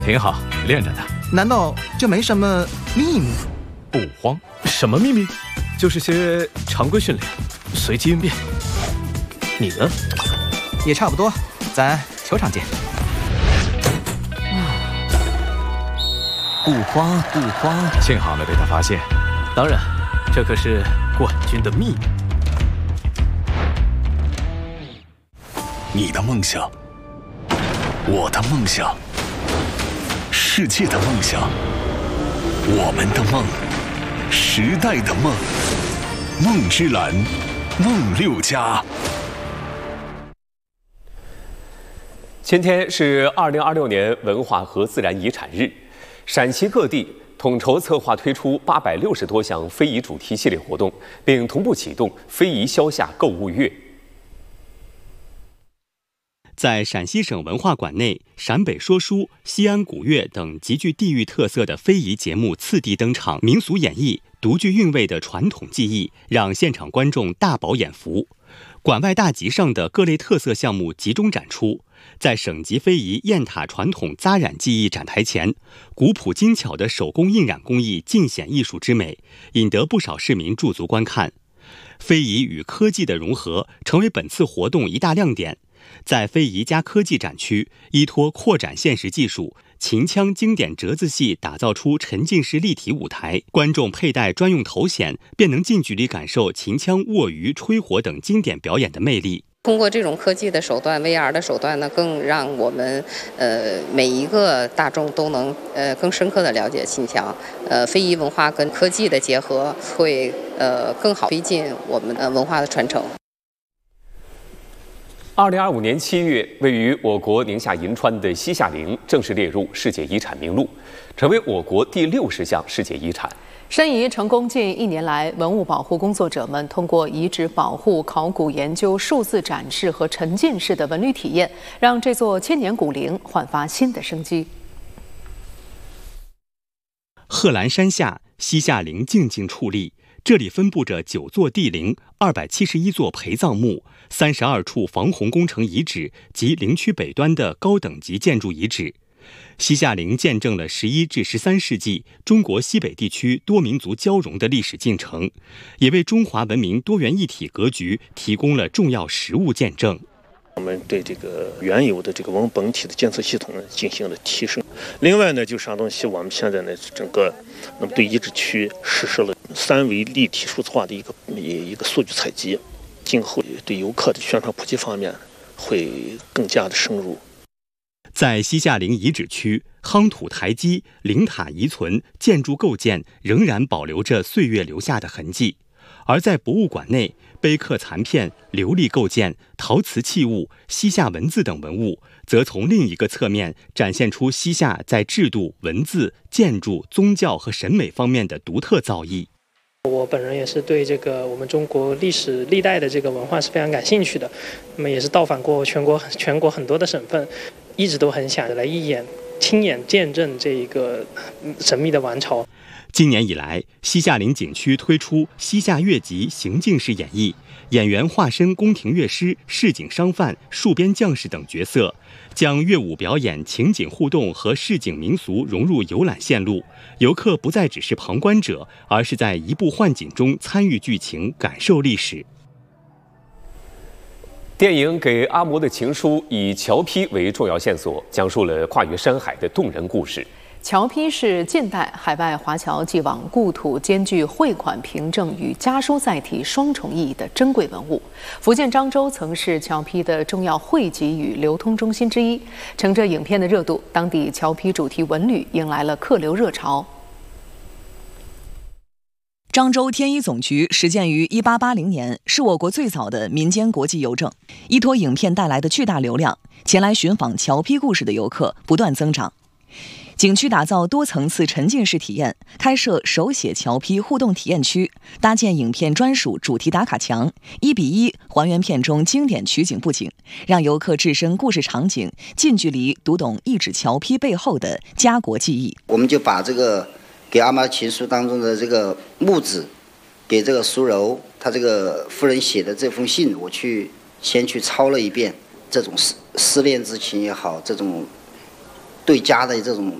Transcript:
挺好，练着呢。 难道就没什么秘密？ 不慌，什么秘密？就是些常规训练，随机应变。你呢？ 也差不多，咱球场见。 不慌不慌， 幸好没被他发现。当然，这可是冠军的秘密。 你的梦想，我的梦想，世界的梦想，我们的梦，时代的梦，梦之蓝，梦6+。 今天是2026年文化和自然遗产日，陕西各地统筹策划推出860多项非遗主题系列活动，并同步启动非遗消夏购物月。 在陕西省文化馆内，陕北说书、西安古乐等极具地域特色的非遗节目次第登场，民俗演绎、独具韵味的传统技艺让现场观众大饱眼福。馆外大集上的各类特色项目集中展出，在省级非遗雁塔传统扎染技艺展台前，古朴精巧的手工印染工艺尽显艺术之美，引得不少市民驻足观看。非遗与科技的融合成为本次活动一大亮点。在非遗加科技展区，依托扩展现实技术，秦腔经典折子戏打造出沉浸式立体舞台，观众佩戴专用头衔，便能近距离感受秦腔卧鱼、吹火等经典表演的魅力。 通过这种科技的手段 ，VR 的手段呢，更让我们每一个大众都能更深刻的了解秦腔。非遗文化跟科技的结合，会更好推进我们的文化的传承。 2025年7月，位于我国宁夏银川的西夏陵正式列入世界遗产名录，成为我国第60项世界遗产。 申遗成功近1年来，文物保护工作者们通过遗址保护、考古研究、数字展示和沉浸式的文旅体验，让这座千年古陵焕发新的生机。 贺兰山下，西夏陵静静矗立，这里分布着9座帝陵、271座陪葬墓、32处防洪工程遗址及陵区北端的高等级建筑遗址。西夏陵见证了11至13世纪中国西北地区多民族交融的历史进程，也为中华文明多元一体格局提供了重要实物见证。 我们对这个原有的这个文物本体的监测系统进行了提升。另外呢，就山东西我们现在呢整个对遗址区实施了3维立体数字化的一个数据采集，今后对游客的宣传普及方面会更加的深入。 在西夏陵遗址区，夯土台基、陵塔遗存、建筑构件仍然保留着岁月留下的痕迹；而在博物馆内，碑刻残片、琉璃构件、陶瓷器物、西夏文字等文物，则从另一个侧面展现出西夏在制度、文字、建筑、宗教和审美方面的独特造诣。 我本人也是对这个我们中国历史历代的这个文化是非常感兴趣的，那么也是到访过全国很多的省份，一直都很想来亲眼见证这一个神秘的王朝。 今年以来，西夏陵景区推出西夏乐集行进式演绎，演员化身宫廷乐师、市井商贩、戍边将士等角色，将乐舞表演、情景互动和市井民俗融入游览线路，游客不再只是旁观者，而是在移步换景中参与剧情、感受历史。 电影《给阿嬷的情书》以乔坯为重要线索，讲述了跨越山海的动人故事。 乔坯是近代海外华侨寄往故土兼具汇款凭证与家书载体双重意义的珍贵文物。福建漳州曾是乔坯的重要汇集与流通中心之一。乘着影片的热度，当地乔坯主题文旅迎来了客流热潮。 漳州天一总局始建于1880年，是我国最早的民间国际邮政。依托影片带来的巨大流量，前来寻访乔坯故事的游客不断增长。景区打造多层次沉浸式体验，开设手写乔坯互动体验区，搭建影片专属主题打卡墙，1:1还原片中经典取景布景，让游客置身故事场景，近距离读懂一纸乔坯背后的家国记忆。 我们就把这个给阿嬷情书当中的这个木子，给这个苏柔她这个夫人写的这封信，我先去抄了一遍，这种思恋之情也好，这种对家的这种